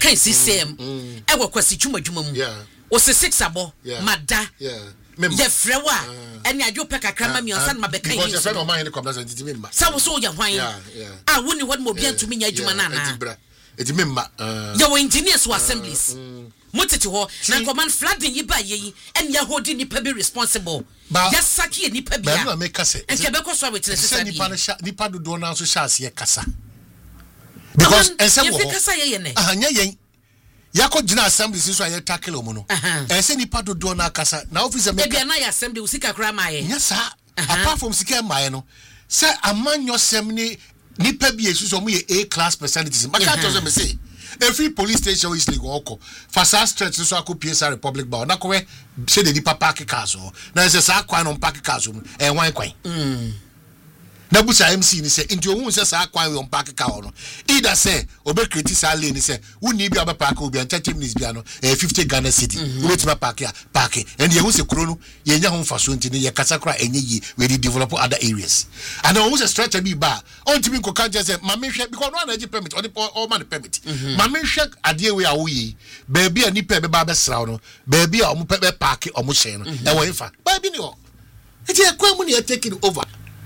kan system e wo kwasi twumadwuma mu o se 6 abo mada ye frewa ene adwo pe kakra ma mi onsa na be kan yi because friend of mine come that ntimi mma sa wo so ya hwan woni what mo bia ntumi nya adwuma na na ntimi mma ye wo engineers wo assemblies motete ho na command flooding yi ba ye ene ya hold nipa be responsible ya saki nipa bia na me kase enke be ko so witness say nipa do na so chance ye kasa because ense wo kasa ye ne anya yen yako gina assembly so aye tackle omo no ense nipa do na kasa na officer me bia na ya assembly usika kra maaye nya sa apart from sika maaye no say amanyo sem ni nipa bi esu so mo ye A class percentages maka to me say every police station is legal oko fasa stretch so akopie sa republic ba na ko we say the nipa park cars o na say sa kwan no park cars o wan kwan na busa MC ni say into ohun say sa kwan we on park car no either say obe create sa lane ni say woni bi obe park obi 30 minutes bia no 50 Ghana city we ti park ya park and ye hu say kuro no ye nya ho faso ntini ye kasa kra enye yi we develop other areas and ohun say stretch bi ba on timi ko kan say ma me hwe because no na gi permit or man permit ma me hwe ade we awo yi ba bia ni pe be ba be sraw no ba bia o mo pe be park o mo hye no e wo ifa ba bi ni ho eti e kwa mu ni take it over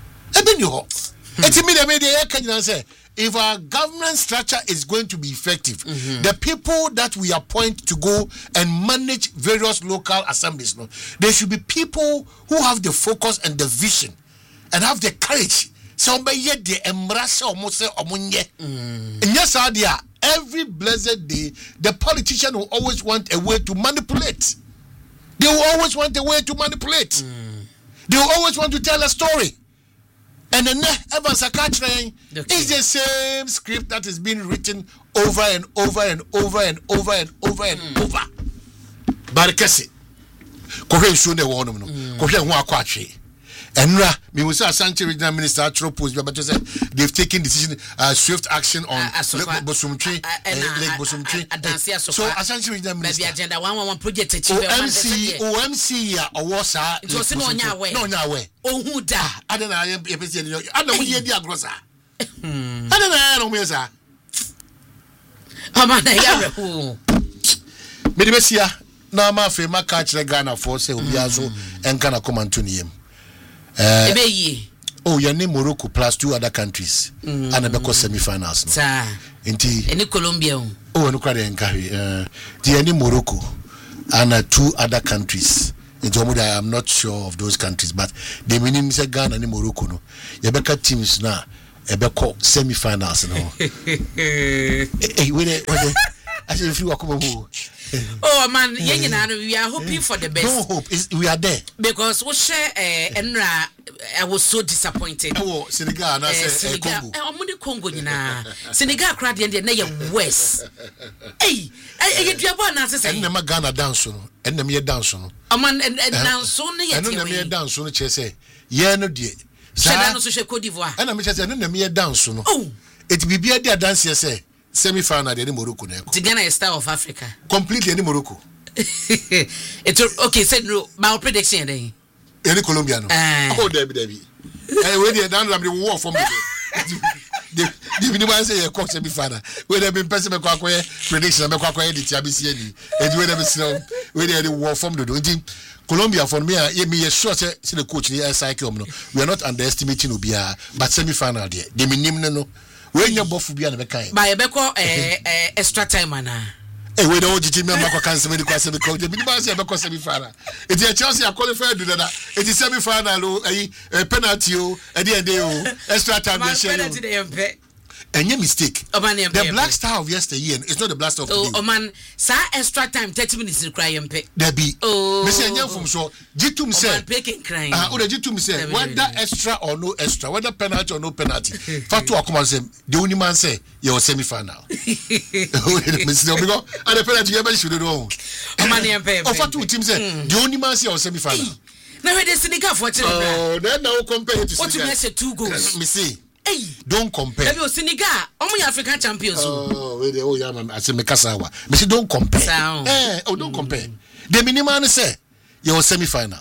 if our government structure is going to be effective, the people that we appoint to go and manage various local assemblies, no, there should be people who have the focus and the vision and have the courage. Somebody yet the embrace almost omunye. Yes, idea. Every blessed day, the politician will always want a way to manipulate. They will always want a way to manipulate. They will always want to tell a story. And then Evans Akatrain is the same script that is being written over and over and over and over and over and over. Barkesi. Kohe shune wono no. Kohe ho akwache. Enra me was Asante Regional Minister Atro Post but say they've taken decision swift action on Lake Bosumtwi Lake Bosumtwi. So Asante Regional Minister agenda 111 project achieve OMC ya owosa it was no nya we ohun da adena ye pese ni adena wo ye di agrosa adena no me sa amana ya rehu me de besia na ma fe ma ka kire Ghana for say obi aso enka na komanto ni yem your name Morocco plus 2 other countries and a semi-finals no any Colombia no kwade enka the name Morocco and 2 other countries in Jomuda. I am not sure of those countries but the minimum say Ghana and Morocco no yebeka teams na ebeko semi-finals no we actually free wakomo. Oh man, we are hoping for the best. Don't hope, we are there. Because we share Enra, I was so disappointed. Oh, Senegal, I said Congo. Congo, Senegal crowd the end West. Hey, I get your one answer. And the Ghana dance, and the mere dance. Man, and dance only. And the mere dance, so say, yeah, no dear. Shadano Social Cote d'Ivoire. And I'm just the mere dance. Oh, it be a dear dance, you say. Semi-final de Morocco neko. Ghana is star of Africa. Completely any Morocco. It's okay. Said no. My prediction then. Any Colombian. Oh, Debbie. When they done the war for me. The minimum say a coach semi-final. When they been person make prediction make edit abisi and when they say when they the war from the Colombia for me me sure say the coach the cycle no. We are not underestimating Obia but semi-final there. The minimum no. When you both be an American, by a beco extra time, Anna. We don't get me a cancel medical because the minimum say because semi-final. It's a Chelsea are qualified to that. It is semi-final, a penalty, a day, extra time. And your mistake. The Black Star of yesteryear is not the Black Star of today. Oh man, sir, extra time 30 minutes to cry and pay. There be. Oh, Mr. Nyam from so Jitum said, crying. Jitum said, whether extra or no extra, whether penalty or no penalty. Fatu Akuman said, the only man say you're semi-final. Mr. Obigo, and the penalty you should know. Oh, Fatu Tim said, the only man say you're semi-final. Now, it is Senegal for oh, then now compare it to what you say 2 goals. Me see. Hey, don't compare. Have Senegal? Only African champions. Oh, yeah, man. I say Mekasawa. Me say don't compare. Don't compare. The minimum say you're semi-final.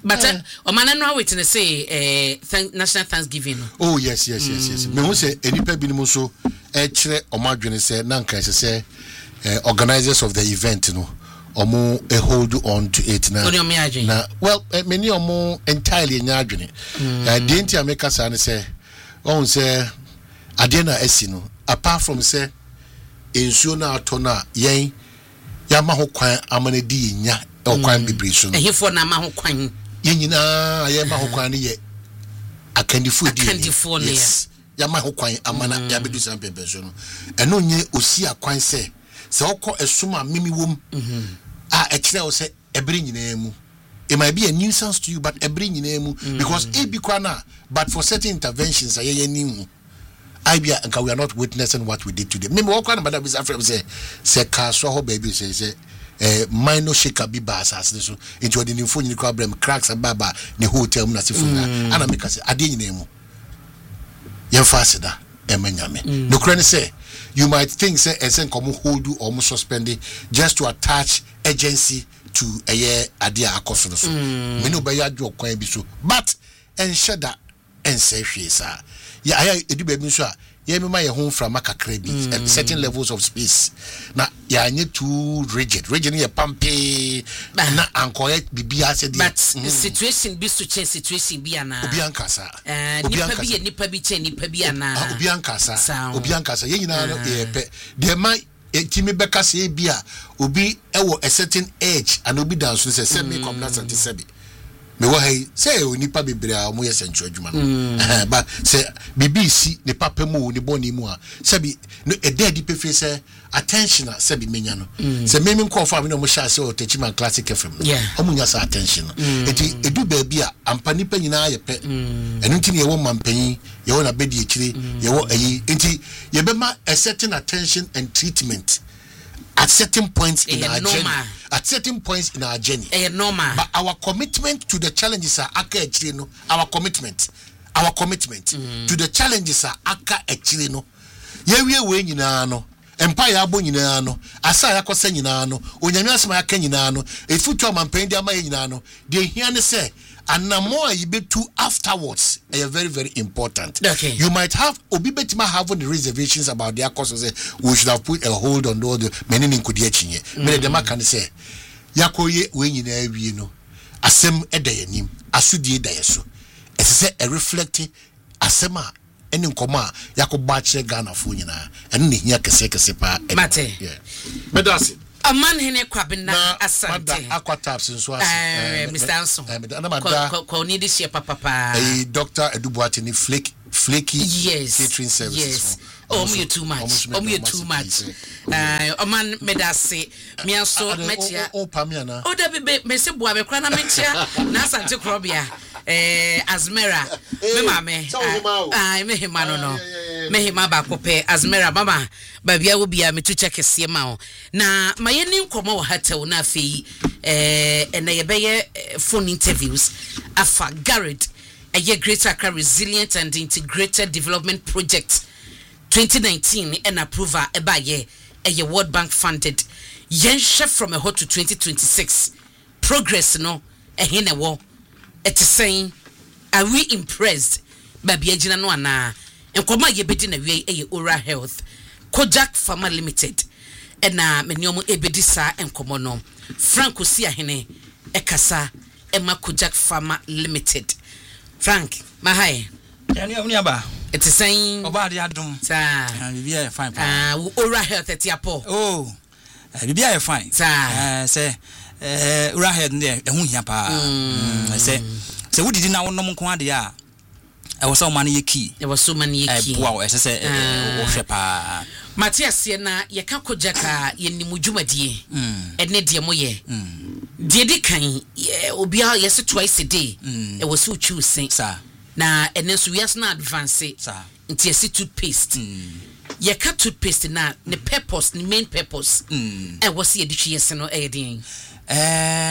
But Omana no witness say National Thanksgiving. Oh yes. Me who say enipa bi no so kire omadwene say na nka say organizers of the event no omo hold on to it na well many omo entirely nyadwene the enti ameka say ne say on say adena esi no apart from say ensuo na ato na yen yama ho kwan amane di nya okwan bibiri so no ehifo na ma ho kwan yen nyina yema ho kwan ne ye akandifo di yes yama ho kwan amana ya bedu san pepe so no eno nye osi akwan se okọ esuma mimi wom ekire o se ebiri nyina mu it might be a nuisance to you but ebiri nyina mu because e bi kwa na but for certain interventions aye nimu Ibia and we are not witnessing what we did today. Maybe what kind of madam is afraid say castle ho baby say minor shaker be bas as this into the new phone problem cracks and baba the hotel na sifuna and make us ade nyina mu ye fasida emenyame no crane say you might think say esen come hold you or suspend just to attach agency to a year ade akoso so me no be ya dwo kwan bi so but ensure that ense hwe sa ya aya edu baby so ye me ma ye ho fra makakra bi at certain levels of space na ya nye too rigid ye pampe na ankoye bibia se but situation bi so change situation bi ana obi ankasa nipa bi change nipa bi ana obi ankasa ye nyina no ye pe de ma etimi beka se bia obi ewo a certain age and obi dance so say me come na 77 me wo hay say onipa bebre a mo yesenchu adwuma no but say BBC ne papa mu ni boni mu a say bi no e dey deep face say attention say bi menya no say me nko fa me no mo sha say o Techiman Classic FM o mo nya say attention eti edu ba bi a ampa nipa nyina ye pe enu nti ne ye wo mampanyi ye wo na bedi ekire ye wo ayi enti ye be ma a certain attention and treatment at certain points in our journey. At certain points in our journey. But our commitment to the challenges are our commitment to the challenges are we nyina no empire abo nyina no asa yakosa nyina no onyame asema yaka nyina no efutu amampan di ama nyina no de hia ne say and now more you be to afterwards are very, very important. Okay. You might have Obibetima having the reservations about their causes. We should have put a hold on all the many in Kudiachin. Many them can say Yakoye when you know asem edayanim asudi dayeso. It is a reflecting asema any coma Yakobache Ghana Funina and Nia Kasepa Mate. Yeah. Medasi. A man hene kwabina asante aqua taps in Swaz Mr. Anson Koni this year papa a doctor Edubuatini flaky catering services. Yes. You too much. A man medase me so metia Pamiana. Oh da be me se boa be kwa na metia na asante krobia Azmera me mame me hima no me hima ba kope Azmera mama babia wo bia me tu check sie ma o na maye ni nkomo wo hatew na afei na ye beye phone interviews afa Garrett a Greater Accra Resilient and Integrated Development Project 2019 and approval ebaye a World Bank funded yenshe from a hot to 2026 progress no ehine wo it is saying are we impressed baby agina no ana enkoma ye bedi na we oral health Kojak Pharma Limited ena meniomo ebedi sa enkomo no Frank Osia hene ekasa ema Kojak Pharma Limited Frank mahai yani oniaba it is saying oba de adom sa bibia fine oral health etiapo bibia fine sa say oral health ne ehu hia pa say wudidi na wonom nko ade a e wo so man ye key wow e say wo hwe pa Matthias ye na ye ka Kojaka ye nimu dwumadie ene de mo ye de di kan obia ye se twice a day e wo so choose sa na ene so yes na advance sa nti ye toothpaste ye ka toothpaste na ne purpose ne main purpose e wo se ye di twi yes no e den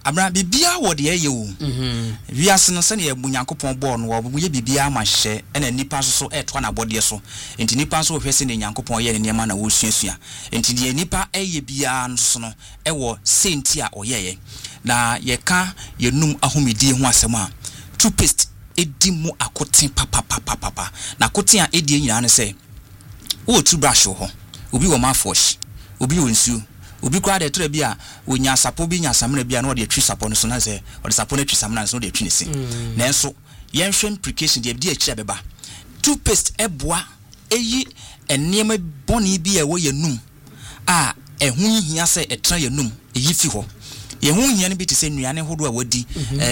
abra bibia wo de ye wo wiase no se ne Nyankopɔn bɔ no wo ye bibia ma hye na nipa so eto na bɔde so enti nipa so hwese ne Nyankopɔn ye ne niam na wo suasua enti de nipa eye bia no no wo senti a oyeye na ye ka ye num ahomedi ho asɛm a toothpaste edi mu akoten papa na akoten a edi nyina ne se wo toothbrush ho obi wo mouthwash obi wo nsuo obi kwa de tore bia wonya sapo bi nya samena bia na de twi sapo no so na se o de sapo na twi samena so de twi ne se na enso yen hwe implication de bi akira beba toothpaste eboa eyi enema boni bi e wo yanum a ehun hia se etra yanum eyi fi ho yehun hia ne bi te se nuane hodo a wadi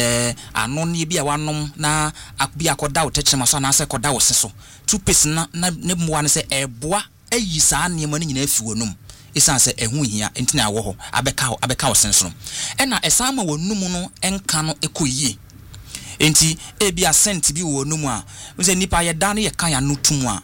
ano ne bi a wanom na akbi akoda wo techema so na se koda wo se so toothpaste na ne moa ne se eboa eyi saa nema ne nyina afi wonum isan se ehun hia entina wo ho abeka wo senso ena esama wonum no enka no ekoyie enti ebi asent bi wonum a we nipa ye da no ye kan ya no tum a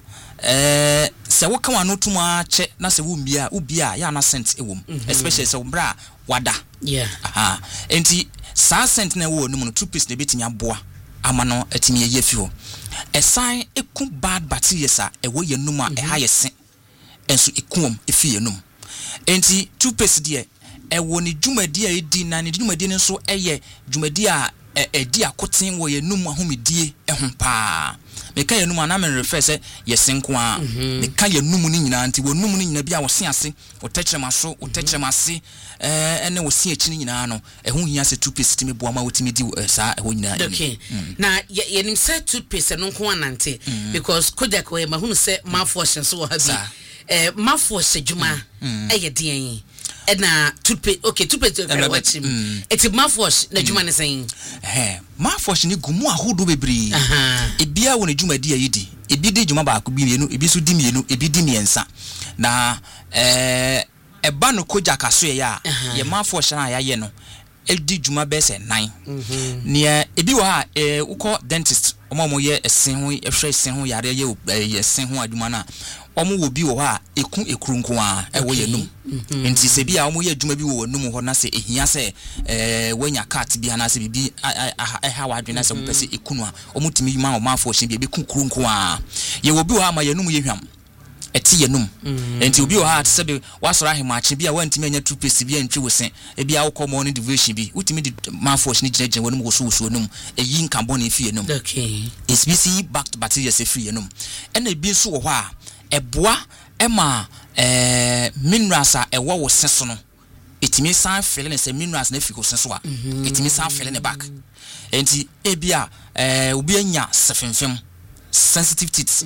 se wo kan wa no tum a che na se wo mbia ubia ya na sent ewom especially se bra wada aha enti sa sent na wo onum no toothpaste na betimi aboa ama no atimi ye fi ho esan eku bad bacteria sa ewo ye num a eha ye sen enso ekuom efi ye num enti toothpaste de ewo ni dwumadi a edi na ni dwumadi nso eye dwumadi a edi akoten wo ye num ahomedie ehun pa meka ye num na me refer se ye senko a meka ye num ni nyina nti wo num ni nyina bia wo se ase wo techrema so wo techrema ase ene wo se achi ni nyina no ehun hia se toothpaste me boa ma wo timi di sa ehun nyina okay na ye nim se toothpaste no nko anante because Kojak we mahunu se mouthwash so wo ha bi mouthwash juma eye den na toothpaste okay toothpaste watchim it's mouthwash na juma ne saying mouthwash ni gumu ahodo bebre ebia wo ne juma di ayidi ebi di juma ba ko bi mienu ebi so di mienu ebi di miensa na eba no Kojak aso ya ye mouthwash na ya ye no edi juma be se 9 ne ebi wa ukọ dentist omo ye esen ho ehwe esen ho yare ye esen ho adwuma na omo wo bi wo ha ekurunku a ewo ye num enti se bi a omo ye adwuma bi wo num ho na se ehia se wanya cat bi na se bibi ha wa adwena se mo pese ekunu a omo timi ma o ma afọ hye bi be kurunku a ye wo bi wo ha ma ye num ye hwam eti ye num enti obi wo ha se be wasoro ahemache bi a wantimi anya toothpaste bi antwi wo se e bi a wo kọ morning devotion bi utimi di ma afọ hye ni gyinagyina wonum wo so num eyi nkambọ na efi ye num okay it's BC backed bacteria se free ye num ena bi so wo ho a eboa ema minerals a ewo wo senso no etimi san fele ne se minerals na fiko senso a etimi san fele ne back enti ebia obi anya sefemfem sensitive teeth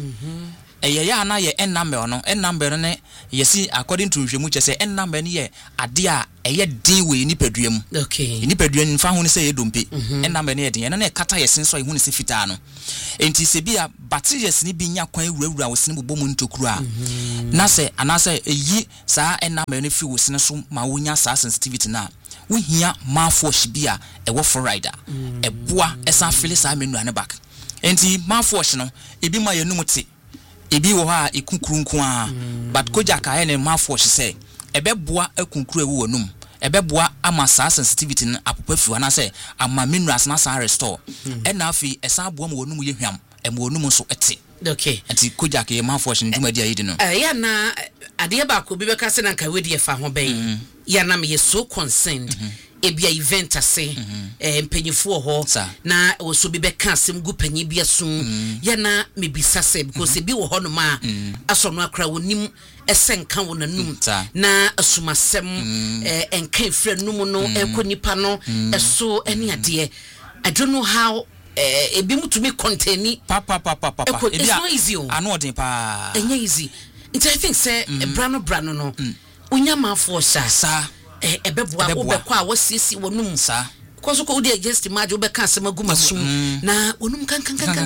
ya na ye number no ne yesi according to nhwemu che se number ne ye ade a eye din we ni paduam okay ni paduam fa ho ne se ye dompe number ne ye din na kata ye senso ye hu ne se fita no enti se bia bacteria ni bi nya kwan ewurawura wo sene bobom ntokuru a na se anase eyi saa number ne fi wo sene so ma wo nya saa sensitivity na wo hia mouthwash bia ewo fluoride eboa esa fele saa menu ane back enti mouthwash no ebi ma ye num te ebi wo ha ekukurunku a but Kojak aye ne mouthwash say ebeboa akunkuru ewu wonum ebeboa ama saa sensitivity na apopa fi wana say ama minerals na saa restore na afi esa aboa ma wonum ye hwam ema wonum so ete okay enti Kojak ye mouthwash nduma dia yidi no ya na ade ba ko bi be ka se na nka wedi e fa ho ben ya na me ye so concerned ebia event ase mpanyifo ho na oso bi be ka asem gu panyi bia sum ya na me bisa se because bi wo ho no ma aso no akra wonim esenka wo nanum na asumasem enka efra num no ekonipa no eso ene ade I don't know how ebi mutumi contain papa it's not easy ano odin pa enye easy it I think say brano no unya ma for sa ebeboa obekwa a wosiesi wonum sa koso ko udi just imagine obeka asem aguma sum na wonum kan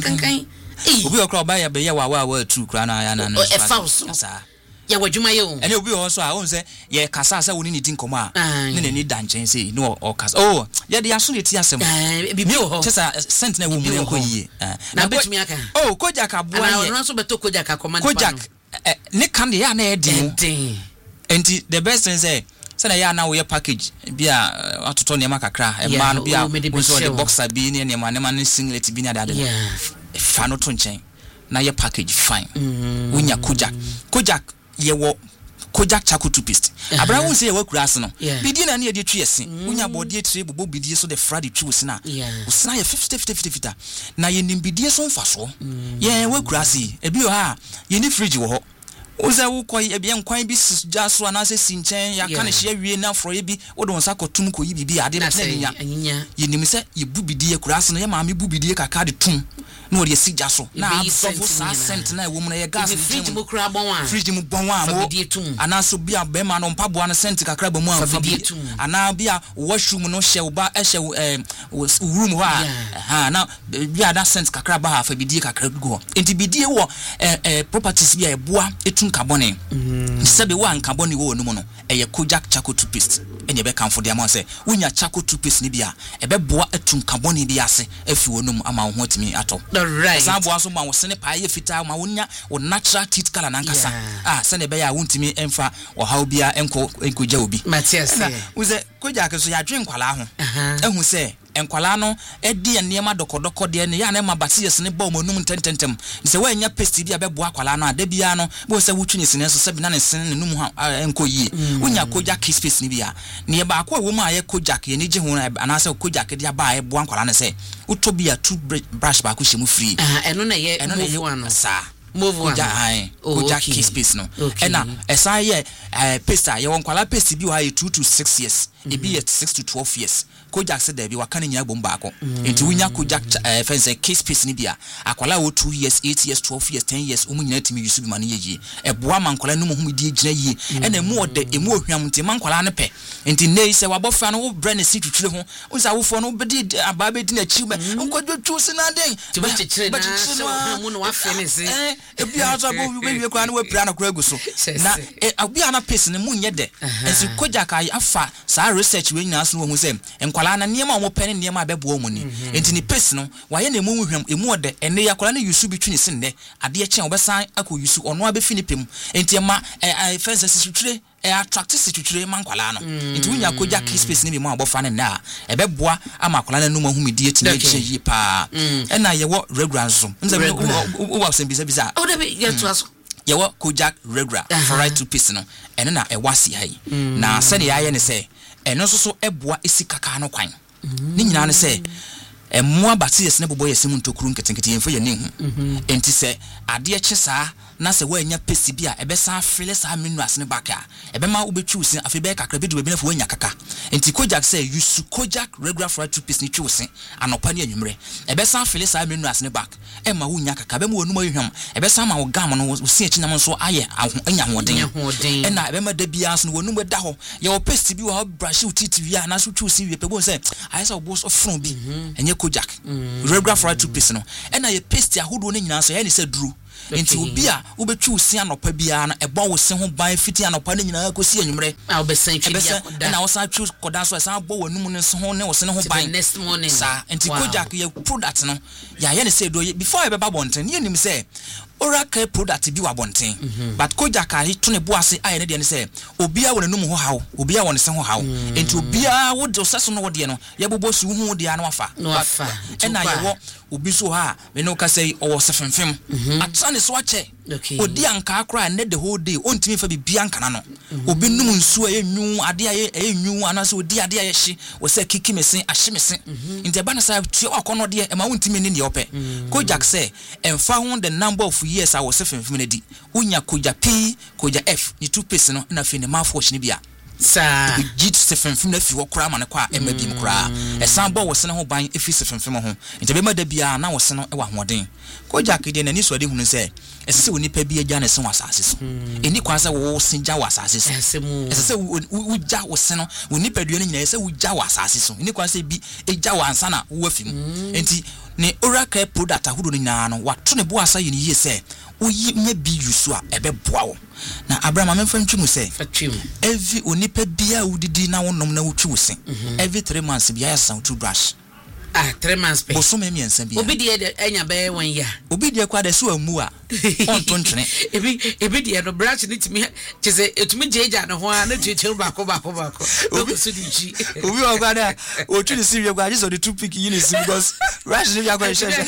obi okra oba ya be ya wa tu kra na ya na e falso sa ya wadwuma ye o ene obi ho so a won se ye kasa sa woni ni din komo a ne ni danchen se no o kasa ye de aso ne ti asem bi ho chesa sent na wo mu enko yie na betumi aka Kojak aboa ye na so beto Kojak command Kojak ne kan de ya na e din enti the best thing say say na ya na we package bia atoto ne makakra e ma no bia wo so the boxer bi ne ne ma ne singlet bi ne ade fa no to nchen na ye package fine unya Kojak ye wo Kojak charcoal toothpaste abra won say ye wakura ase no bidi na ne ye de twese unya body tire bobo bidi so the fried twese na usna ye 50 na ye nim bidi so mfa so ye wakura ase e bi o ha ye ni fridge wo ho uza wo koy e bien kwan bi jaso anase sinchen ya kan hye wie na froye bi wo don sa kotum koyi bibi ade na nya ye nim se ye bubidi ye kura ase no ye ma me bubidi ye kaka de tum no de si jaso na absofo sa cent na wo na ye gas fridge mu kura bonwa mo anaso bia be ma no mpaboa na cent kakra ba mu amfa bi ana bia washroom no hye wo ba room ho ha na bia da cent kakra ba ha fa bidie kakra go enti bidie wo properties bia e boa etun carbon sebe wa carbon wo no mo no eye Kojak charcoal toothpaste enye be kanfo de am say wonya charcoal toothpaste ni bia e be boa etun carbon bi ase afi wo no mu ama wo hotimi ato right sambo aso ma wo sene pa ye fita ma wonya wo natural teeth color na nkasa sene be ya wontimi emfa wo haw bia enko gya obi Matias uze Kojak so ya dwen kwala ho ehu se enkwala no edi enema dokodoko de ne ya na ma batias ne ba omonum tententem se wa nya paste bia be boa kwala no ade bia no bo se wutwini sene so se bi na ne sene ne num ha enko yi wonya Kojak space ni bia ne ba akwa wo ma ye Kojak ye ne je ho na se Kojak de aba ye boa kwala ne se utobia toothbrush ba ko shemu free eno na ye move one sa move one Kojak space no ena esa ye paste ye won kwala paste bi wa ye 2 to 6 years e bi ye 6 to 12 years Kojak said there be wakane nya bom baako enti wunya Kojak fence case piece ni bia akwala wo 2 years 8 years 12 years 10 years umu nyina timi yusu bi mane yeyi eboa mankwala no mo humidi gina yi ena emu ode emu ohwam nti mankwala ne pe enti nei se wabofra no wo brand si twitwire ho unsa wofo no bedi aba bedi na chiume nkodwo twusi na den ti ba chichire na so hamu no afenese ebia aso bo wie kwa na wapira na kura guso na abia na pace ne munye de enti Kojak ai afa sa research we nyina so wo hu se enkwala na niema mo pene niema abebo mu ni enti ni pace no waye na emu hwam emu ode ene yakola na yusu bi twini sin ne ade chen obesan akọ yusu ono abefi ni pem enti ma fence situtire attract situtire mankwala no enti wunya Kojak space ni bi mo abofa ne na ebeboa ama akwala na numa humidi etine che yi pa ena ye wo regular so nze wo wa sem bisa o de be get to us ye wo Kojak regular for right to piece no ene na e wasi hai na se ne yaye ne se eno so eboa esikaka no kwan ni nyina ne se emmoa baties ne bobo yesem ntokuru nketenkete yemfa ye ne hu enti se ade eche saa na se wa nya pesi bia ebesa afile saa minerals ne baka ebema ubetwu sin afi be kakra bi de bi na fo nya kaka enti Kojak se use Kojak regular fried toothpaste ni twusin anopa ne anwumre ebesa afile saa minerals ne bak ema wo nya kaka be ma wonum ahwam ebesa ma wo gam no wo sin echi nam so aye anya hoden ena ebema da bia so wonum da ho ye wo pesti bi wo brush utiti bia na so twusin wie pebo se aye sa wo bo so fron bi enye Kojak regular fried toothpaste no ena ye pesti ahodo ne nyina so ye ne se duru enti obi a wobetwu usi anopa bia na ebo wo se ho ban fiti anopa ne nyina akosi anwumre a obesan twi bia koda na wo sa twu koda so san bo wanum ne so ho ne wo se ne ho ban next morning sa enti Kojak ye product no ya ye ne se do before e be ba bonten ye nim se Oracle product bi wa bonten but Kojak a to ne boase aye ne de ne se obi a wo nanum ho hawo obi a wo ne se ho hawo enti obi a wo de so no wo de no ye bobo su hu de a na wafa ena ye wo obi so ha me no ka say owo sefemfem atane so ache odi anka akra ne the whole day ontimi fa bibia nkana no obi num nsu aye nwu ade aye nwu anase odi ade aye hye wo se kiki mesen ahye mesen enti ba na sa tue akono de e ma wontimi ne ope Kojak say emfa ho the number of years I was sefemfem na di unya Kojak P Kojak F ni toothpaste no na fi ne mouthwash ni bia sa git sefemfem na fi wo kra ma ne kwa emma bi mkra esan bo wo se ne ho ban efi sefemfem ho enti be ma da bia na wo se no e wa hoden Kojak de na ni so de hunu se esese woni pa bi agya ne se wasase so eni kwa se wo se gya wasase so esese wo gya wo se no woni pa duane nyina esese wo gya wasase so eni kwa se bi egya wansa na wo afim enti ne Oracle product ahodo no nyina no wato ne bo asa ye ni ye se oyi nya bi yusu a ebe boa wo na Abraham amemfa ntwimu se every onipa bia udidi na wonom na wotwi wo se every 3 months bia ya san toothbrush 3 months pe boso me miensa bia obi de enya be 1 year obi de kwa da so amu a onto ntwene ebi de no branch ni timi chese etumi jeja no ho a na twetwe bako obi so di chi obi o kwa da o twi si wie kwa just the two pick you see because branch ni ya kwa share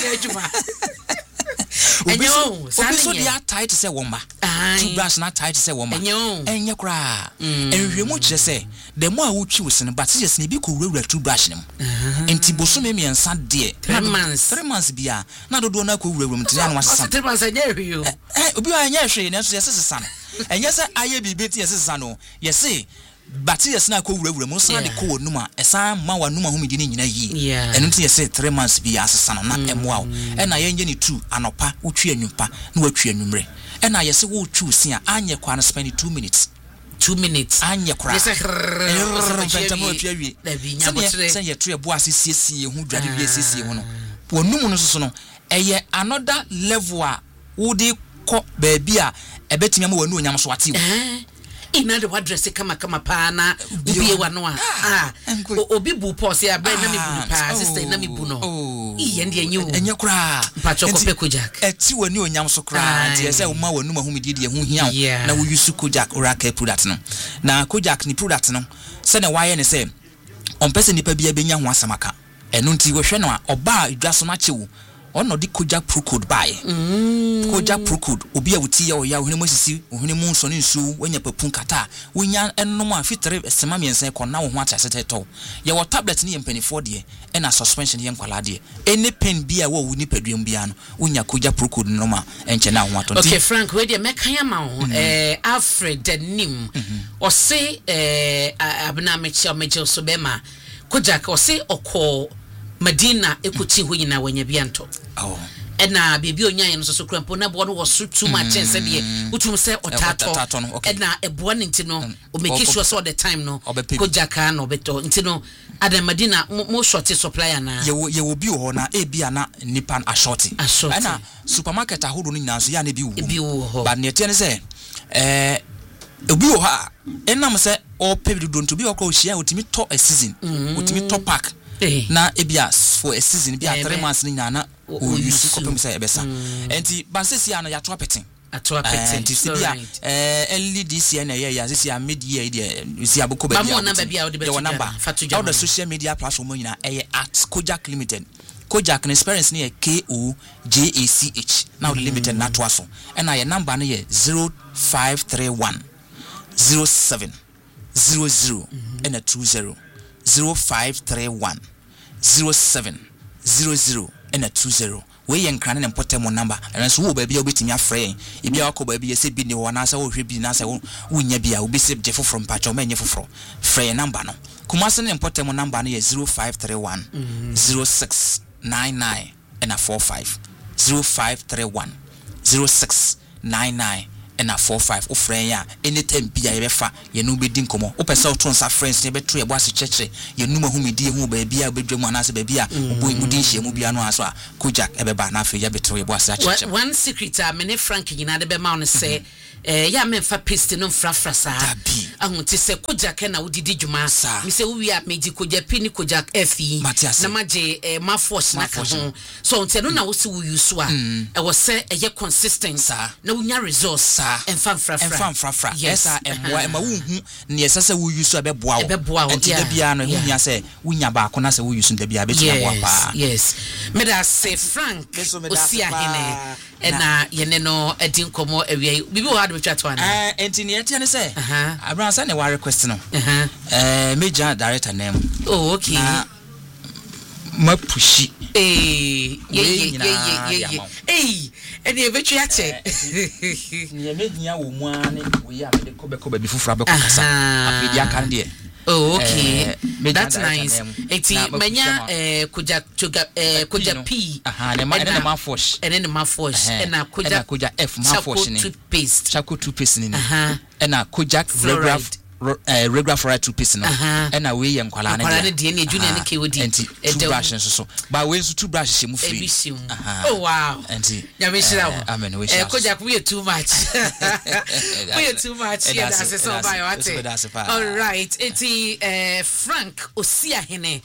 obi so they are tight to say womba two branch na tight to say womba enye kra enhwemu kire say the more wo twi wose no but yes na bi ko wura two branch nim enti boso me miensa de 3 months bia na dodo na ko wura mti na wasesa 3 months enye hwe obi wa enye hwe na so yesesa no enye say aye bibi ti yesesa no yesi but yes na ko wura mo so na de ko numa esa ma wa numa homidi ni nyina yi enu ti yesi 3 months bia asesa no na emwa o e na yenye ni 2 anopa wotwe anwumpa na watwe anwumre e na yesi wo twu sia anye kwa na spend 2 minutes anye kra yes say ye to ebo asiesie hu dwade wi asiesie hu no wonum no so no eye another level a wo de ko ba bia ebetimi am wanu onyam so ate wo ina de wadress kama pa na ubie wa no obi bu pause ya brand na me bu pa sister na me bu no iye ndi enye kra pacho ko pe Kojak eti wani onyam so kra nti ese wo ma wanu ma humidi de hu hia na wo use Kojak oracle product no na Kojak ni product no se na waye ne se on pese nipa bia benya ho asamaka eno nti wo hwe no a oba idwaso na chewu ono di Kojak Pro Code buy Kojak Pro Code obi a wuti ya o ya ohene mosisi ohene mu nso ne nsu wanya papun kata wonya ennom a fitere sema miensen ko na wo ho atase to ye wo tablet ne yempanifo de e na suspension ye nkwala de any pen bia wo ni paduam bia no wonya Kojak Pro Code no ma enche na ho ato okay Frank we de mekanya ma ho Alfred Nim o se abna meche so be ma Kojak o se okọ Medina ekuti ho nyina wanya bianto ena bebi onyan no so krampo na bo no wo so too much sense de utum se otato ena ebo ne ntino o make sure so all the time no Kojak na obeto ntino Adam Medina mo short supplier na ye wo bi ho na e bia na nipa a short ena supermarket ahodo no nyina so ya na bi wo but ne tie ne se obi wo ha enam se o pebido don't bi okọ ohia otimi to a season otimi to pack na ebias for a season bia 3 months ni nyana o use kopem say ebesa enti bansesi ana ya to apetin enti sibia early this year na ya this year mid year dia isi aboko ba bia o de number all the social media platform nyina at Kojak Limited Kojak na experience ni KOJACH now limited na to aso na your number na 0531 07 00 and a 20 0531 07 00 and a 20 we yen kran na important number and so wo ba bia obetimi afre e bia akọ ba bia se bi ni wo na sa wo hwe bi na sa wo nya bia obi se je foforo mpacho ma nye foforo frɛ number no kumase na important number no 0531 0699 and a 45 0531 0699 and a 45 ofren ya anytime bia ye befa ye no be din komo opese oton sa friends ne beto ye bo ase cheche ye numa humidi hu ba bia bedwam anase ba bia obo imudin hye mu bia no aso a Kojak ebeba na afi ya beto ye bo ase cheche one secret a mene Frank nyina de be ma on say ya me fa paste no frafra sa ahun ti se Kojak na wodidi dwuma mi se wi a meji Kojak ni Kojak FE na maje ma force na ka ho so nte no na wo se wo use a e wo se ye consistent na wonya results and fan frafra yes emwa wo hu ne yesase wo use abeboa wo enti da bia no hu nya se wonya ba ko na se wo use da bia betia boa pa yes me da say Frank osia hene ena yene no edin komo awia bibi wo hadu twa to ana enti ne etia ne se Abraham say ne wa request no major director name oh okay mapushi ye eni ebetu ache ne mednia wo mu ane wo ya me de kobe bi fufura be kokasa afidi aka ne de oh okay that's nice eti manya Kojak P ne ma force ene ma force ena Kojak F ma force ni Chako toothpaste ni ena Kojak regular for to piece no ena we ye nkwala ne de ne junior ne KOD two brushes so but we so two brushes mu free oh wow enti ya me shira wo amen we shira Kojak we too much we too much here that's so by what all right enti Frank osia hene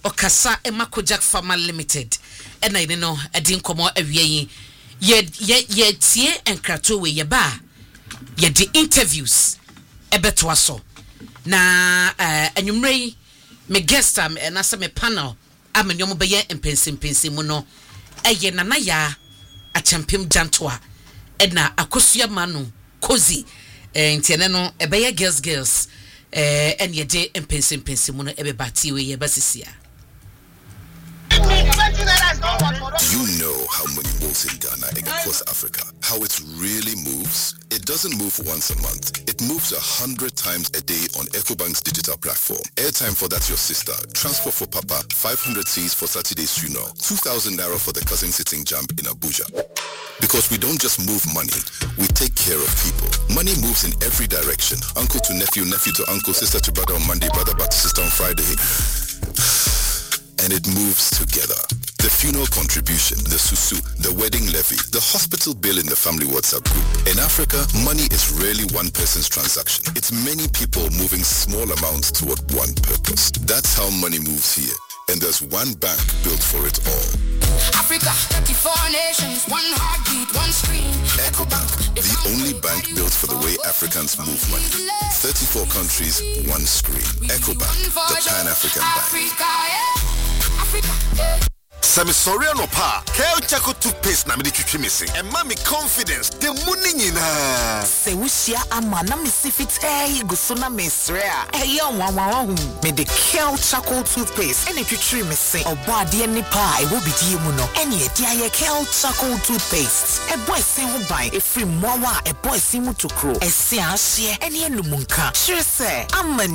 okasa ema Kojak Pharma Limited ena ine no edi nkomo awie ye tie enkrato we ye ba ye di interviews ebeto aso na anwumrei me guest na se me panel amenyom be ye mpensimpensi mu no eye nana ya achampem jantoa ena akosua manu kozi ntiene no ebe ye girls and ye de mpensimpensi mu no ebe bati we ye basisia. You know how money moves in Ghana and across Africa. How it really moves? It doesn't move once a month. It moves 100 times a day on EcoBank's digital platform. Airtime for that's your sister. Transfer for Papa. 500 Cs for Saturday's funeral. 2,000 Naira for the cousin sitting jump in Abuja. Because we don't just move money, we take care of people. Money moves in every direction. Uncle to nephew, nephew to uncle, sister to brother on Monday, brother back to sister on Friday. And it moves together. The funeral contribution, the susu, the wedding levy, the hospital bill in the family WhatsApp group. In Africa, money is rarely one person's transaction. It's many people moving small amounts toward one purpose. That's how money moves here. And there's one bank built for it all. Africa, 34 nations, one heartbeat, one screen. EcoBank, the only bank built for the way Africans move money. 34 countries, one screen. EcoBank, the Pan-African Bank. Africa, yeah. Sami sorry no pa. Kel Chaco toothpaste na me twetwe missing. And mommy confidence. The money nyina. Se wushia ama na me sifit guso na mesrea. Eyo nwa me the Kel Chaco toothpaste. Ene twetwe missing. Obo ade ni pa e wo bidie mu no. Ene e dia ye Kel Chaco toothpaste. E boy sin ho ban e free mowa e boy sin mu tokro. E se ahye ene enumunka. Sure say ama